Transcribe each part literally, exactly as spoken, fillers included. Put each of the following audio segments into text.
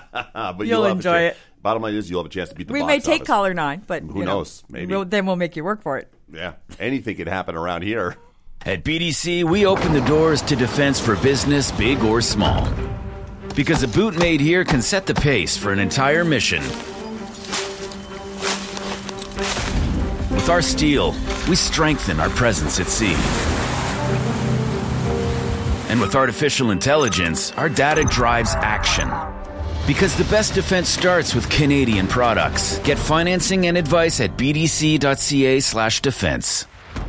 but you'll, you'll enjoy it. Bottom line is you'll have a chance to beat the we box may take office. caller nine, but who you know, knows? Maybe we'll, then we'll make you work for it. Yeah, anything can happen around here. At B D C, we open the doors to defense for business, big or small. Because a boot made here can set the pace for an entire mission. With our steel, we strengthen our presence at sea. And with artificial intelligence, our data drives action. Because the best defense starts with Canadian products. Get financing and advice at bdc.ca slash defense.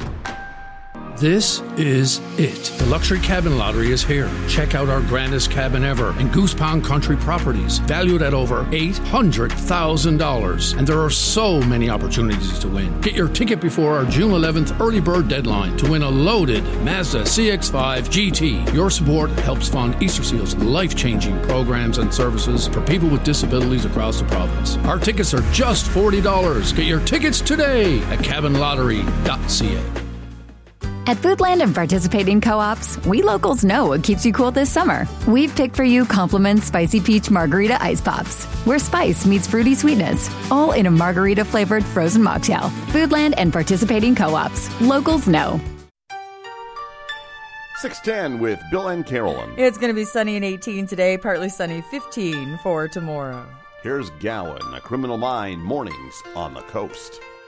This is it. The Luxury Cabin Lottery is here. Check out our grandest cabin ever in Goose Pond Country Properties, valued at over eight hundred thousand dollars. And there are so many opportunities to win. Get your ticket before our June eleventh early bird deadline to win a loaded Mazda C X five G T. Your support helps fund Easter Seal's life-changing programs and services for people with disabilities across the province. Our tickets are just forty dollars. Get your tickets today at cabin lottery dot c a. At Foodland and participating co-ops, we locals know what keeps you cool this summer. We've picked for you Compliment Spicy Peach Margarita Ice Pops, where spice meets fruity sweetness, all in a margarita-flavored frozen mocktail. Foodland and participating co-ops. Locals know. six ten with Bill and Carolyn. It's going to be sunny and eighteen today, partly sunny, fifteen for tomorrow. Here's Gowan, A Criminal Mind, mornings on the coast.